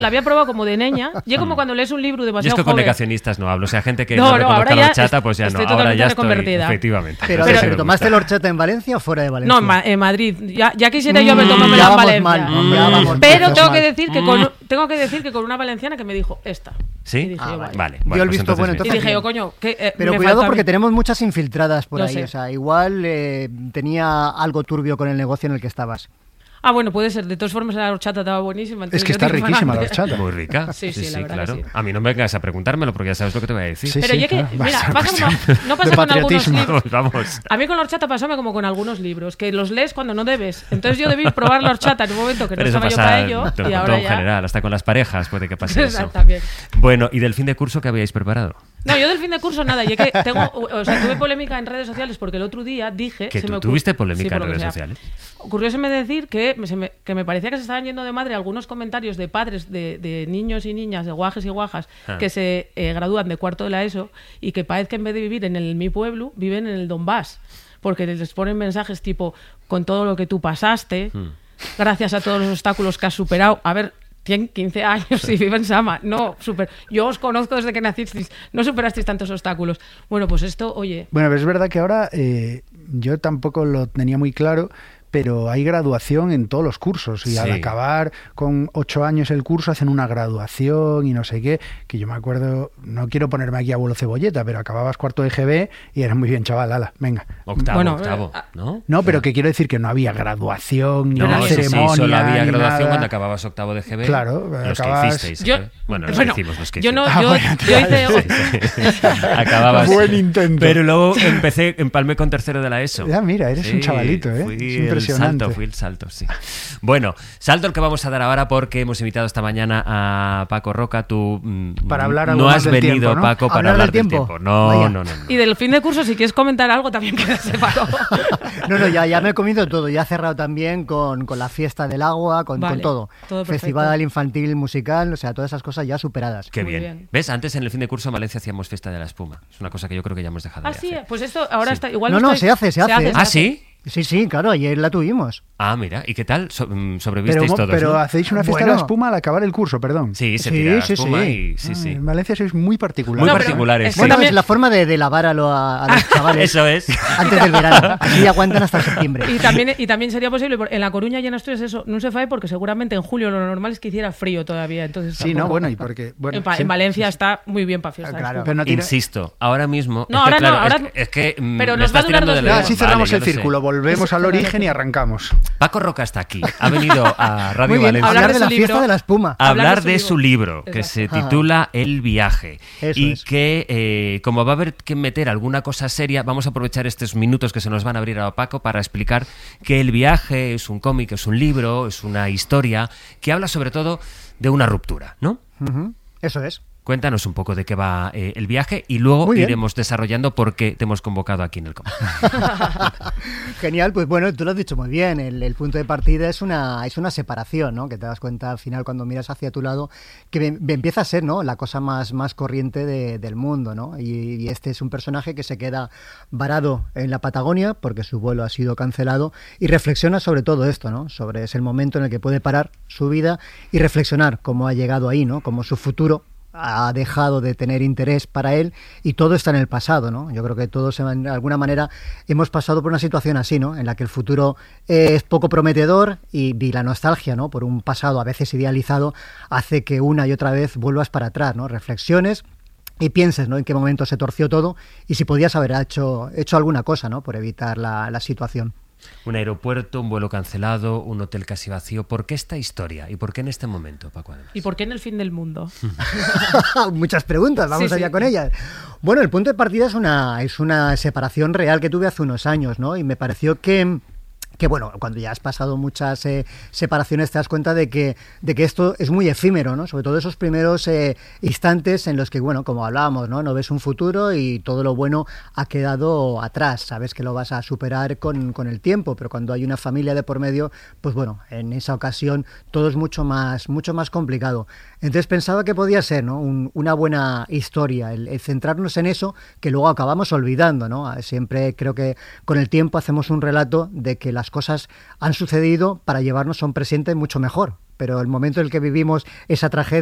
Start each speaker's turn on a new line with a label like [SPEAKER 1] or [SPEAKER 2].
[SPEAKER 1] La había probado como de niña. Y es como cuando lees un libro demasiado
[SPEAKER 2] Yo es que con
[SPEAKER 1] joven.
[SPEAKER 2] negacionistas no hablo. O sea, gente que no reconozca la horchata, pues ya no. Ahora ya estoy, efectivamente.
[SPEAKER 3] Pero ¿tomaste la horchata en Valencia o fuera de Valencia?
[SPEAKER 1] No, en Madrid. Ya quisiera yo haber tomado en Valencia. Pero tengo que decir que con una valenciana que me dijo esta.
[SPEAKER 2] ¿Sí?
[SPEAKER 1] Y dije,
[SPEAKER 2] vale.
[SPEAKER 3] Dio el visto bueno.
[SPEAKER 1] Y dije yo, coño,
[SPEAKER 3] pero cuidado porque tenemos muchas infiltradas por ahí. O sea, igual tenía algo turbio con el negocio en el que estabas.
[SPEAKER 1] Bueno, puede ser. De todas formas, la horchata estaba buenísima.
[SPEAKER 4] Es que está riquísima la horchata.
[SPEAKER 2] Muy rica.
[SPEAKER 1] Sí, la verdad
[SPEAKER 2] claro.
[SPEAKER 1] que sí.
[SPEAKER 2] A mí no me vengas a preguntármelo porque ya sabes lo que te voy a decir.
[SPEAKER 1] Pero ya que, mira, no pasa con algunos libros.
[SPEAKER 2] Vamos.
[SPEAKER 1] A mí con la horchata pasóme como con algunos libros, que los lees cuando no debes. Entonces yo debí probar la horchata en un momento que no estaba yo para ello. Y ahora
[SPEAKER 2] en general, hasta con las parejas puede que pase eso.
[SPEAKER 1] También.
[SPEAKER 2] Bueno, ¿y del fin de curso qué habíais preparado?
[SPEAKER 1] No, yo del fin de curso nada. Y que tuve polémica en redes sociales porque el otro día dije...
[SPEAKER 2] ¿Que tú tuviste polémica en redes sociales?
[SPEAKER 1] Ocurrióseme decir que me parecía que se estaban yendo de madre algunos comentarios de padres de niños y niñas, de guajes y guajas, que se gradúan de cuarto de la ESO y que parece que en vez de vivir en mi pueblo, viven en el Donbass. Porque les ponen mensajes tipo, con todo lo que tú pasaste, gracias a todos los obstáculos que has superado. A ver, tienen 15 años y viven en Sama. No, yo os conozco desde que nacisteis. No superasteis tantos obstáculos. Bueno, pues esto, oye...
[SPEAKER 4] Bueno, pero es verdad que ahora yo tampoco lo tenía muy claro, pero hay graduación en todos los cursos y al acabar con 8 años el curso hacen una graduación y no sé qué, que yo me acuerdo, no quiero ponerme aquí abuelo cebolleta, pero acababas cuarto de GB y eras muy bien, chaval, ala, venga.
[SPEAKER 2] Octavo, ¿no?
[SPEAKER 4] No, pero que quiero decir que no había graduación ni una ceremonia.
[SPEAKER 2] Sí, solo había graduación
[SPEAKER 4] nada.
[SPEAKER 2] cuando acababas octavo de GB.
[SPEAKER 4] Claro,
[SPEAKER 2] los
[SPEAKER 4] acabas...
[SPEAKER 2] que hicisteis. Los que hicimos, los que
[SPEAKER 1] yo
[SPEAKER 2] hice. Acababas.
[SPEAKER 4] Buen intento.
[SPEAKER 2] Pero luego empalmé con tercero de la ESO.
[SPEAKER 4] Ya, mira, eres un chavalito, ¿eh? Es impresionante.
[SPEAKER 2] Fui el salto, sí. Bueno, salto el que vamos a dar ahora porque hemos invitado esta mañana a Paco Roca. Tú
[SPEAKER 4] para hablar
[SPEAKER 2] no has venido,
[SPEAKER 4] tiempo, ¿no?
[SPEAKER 2] Paco, para hablar del tiempo. No.
[SPEAKER 1] Y del fin de curso, si quieres comentar algo, también puedes ser, Paco.
[SPEAKER 3] No, ya me he comido todo. Ya he cerrado también con la fiesta del agua, con todo. Festival infantil, musical, o sea, todas esas cosas ya superadas.
[SPEAKER 2] Qué bien. ¿Ves? Antes en el fin de curso en Valencia hacíamos fiesta de la espuma. Es una cosa que yo creo que ya hemos dejado de hacer.
[SPEAKER 1] Sí, pues esto ahora está igual.
[SPEAKER 3] No, se hace.
[SPEAKER 2] ¿Ah, sí?
[SPEAKER 3] Sí, claro, ayer la tuvimos.
[SPEAKER 2] Mira, ¿y qué tal? ¿Sobrevisteis todos?
[SPEAKER 4] Pero
[SPEAKER 2] ¿no?
[SPEAKER 4] hacéis una fiesta de la espuma al acabar el curso, perdón.
[SPEAKER 2] Sí, se tira la espuma y sí.
[SPEAKER 4] En Valencia sois muy particulares.
[SPEAKER 2] Muy particulares.
[SPEAKER 3] Bueno, es la forma de lavar a los chavales.
[SPEAKER 2] Eso es.
[SPEAKER 3] Antes del verano. Así aguantan hasta septiembre.
[SPEAKER 1] Y también sería posible, en La Coruña y en Asturias eso no se fae porque seguramente en julio lo normal es que hiciera frío todavía. Entonces,
[SPEAKER 4] sí, no, bueno, y porque... Bueno,
[SPEAKER 1] en Valencia está muy bien para fiestas.
[SPEAKER 3] Claro.
[SPEAKER 2] Pero insisto, ahora mismo...
[SPEAKER 1] Es que
[SPEAKER 2] pero
[SPEAKER 1] nos va a durar 2 días.
[SPEAKER 4] Así cerramos el círculo, volvemos al origen y arrancamos.
[SPEAKER 2] Paco Roca está aquí. Ha venido a Radio Valencia.
[SPEAKER 3] Hablar de la fiesta de la espuma.
[SPEAKER 2] Hablar de su libro, que se titula El viaje. Que como va a haber que meter alguna cosa seria, vamos a aprovechar estos minutos que se nos van a abrir a Paco para explicar que El viaje es un cómic, es un libro, es una historia que habla sobre todo de una ruptura, ¿no?
[SPEAKER 3] Eso es.
[SPEAKER 2] Cuéntanos un poco de qué va el viaje y luego iremos desarrollando por qué te hemos convocado aquí en el cómic.
[SPEAKER 3] Genial, pues bueno, tú lo has dicho muy bien. El punto de partida es una separación, ¿no? Que te das cuenta al final cuando miras hacia tu lado que empieza a ser, ¿no? La cosa más corriente del mundo, ¿no? Y este es un personaje que se queda varado en la Patagonia porque su vuelo ha sido cancelado y reflexiona sobre todo esto, ¿no? Sobre ese momento en el que puede parar su vida y reflexionar cómo ha llegado ahí, ¿no? Cómo su futuro ha dejado de tener interés para él y todo está en el pasado, ¿no? Yo creo que todos de alguna manera hemos pasado por una situación así, ¿no? En la que el futuro es poco prometedor y la nostalgia, ¿no? Por un pasado a veces idealizado hace que una y otra vez vuelvas para atrás, ¿no? Reflexiones y pienses, ¿no? En qué momento se torció todo y si podías haber hecho alguna cosa, ¿no? Por evitar la situación.
[SPEAKER 2] Un aeropuerto, un vuelo cancelado, un hotel casi vacío. ¿Por qué esta historia? ¿Y por qué en este momento, Paco? Además?
[SPEAKER 1] ¿Y por qué en el fin del mundo?
[SPEAKER 3] Muchas preguntas, vamos allá con ellas. Bueno, el punto de partida es una separación real que tuve hace unos años, ¿no? Y me pareció que bueno, cuando ya has pasado muchas separaciones te das cuenta de que esto es muy efímero, ¿no? Sobre todo esos primeros instantes en los que, bueno, como hablábamos, ¿no? Ves un futuro y todo lo bueno ha quedado atrás, sabes que lo vas a superar con el tiempo, pero cuando hay una familia de por medio, pues bueno, en esa ocasión todo es mucho más complicado. Entonces pensaba que podía ser, ¿no? Una buena historia, el centrarnos en eso que luego acabamos olvidando, ¿no? Siempre creo que con el tiempo hacemos un relato de que las cosas han sucedido para llevarnos a un presente mucho mejor, pero el momento en el que vivimos esa tragedia